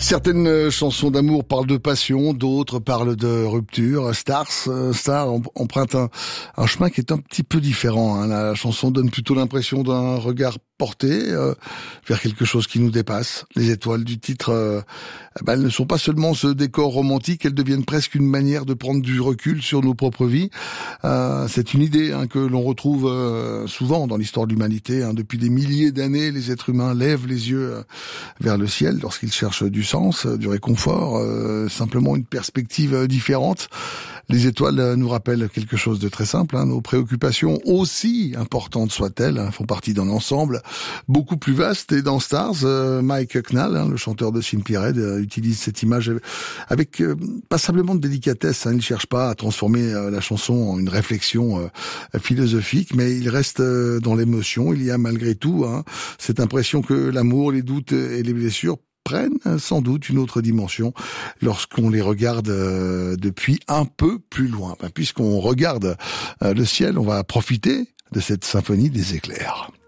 Certaines chansons d'amour parlent de passion, d'autres parlent de rupture. Star emprunte un chemin qui est un petit peu différent. La chanson donne plutôt l'impression d'un regard porté vers quelque chose qui nous dépasse. Les étoiles du titre, elles ne sont pas seulement ce décor romantique, elles deviennent presque une manière de prendre du recul sur nos propres vies. C'est une idée que l'on retrouve souvent dans l'histoire de l'humanité. Depuis des milliers d'années, les êtres humains lèvent les yeux vers le ciel lorsqu'ils cherchent du sens, du réconfort, simplement une perspective différente. Les étoiles nous rappellent quelque chose de très simple. Nos préoccupations, aussi importantes soient-elles, font partie d'un ensemble beaucoup plus vaste. Et dans Stars, Mike Hucknall, le chanteur de Simply Red, utilise cette image avec passablement de délicatesse. Il ne cherche pas à transformer la chanson en une réflexion philosophique, mais il reste dans l'émotion. Il y a malgré tout cette impression que l'amour, les doutes et les blessures prennent sans doute une autre dimension lorsqu'on les regarde depuis un peu plus loin. Puisqu'on regarde le ciel, on va profiter de cette symphonie des éclairs.